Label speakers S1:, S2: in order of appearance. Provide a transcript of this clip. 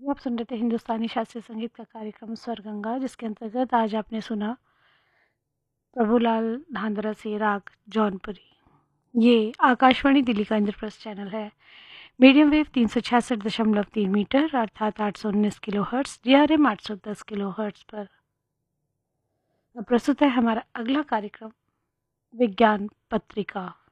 S1: आप सुन रहे थे हिंदुस्तानी शास्त्रीय संगीत का कार्यक्रम स्वर गंगा, जिसके अंतर्गत आज आपने सुना प्रभुलाल ढांडरा से राग जौनपुरी। ये आकाशवाणी दिल्ली का इंद्रप्रस्थ चैनल है। मीडियम वेव 366.3 मीटर अर्थात 819 kilo hertz, DRM 810 kilo hertz पर। अब प्रस्तुत है हमारा अगला कार्यक्रम विज्ञान पत्रिका।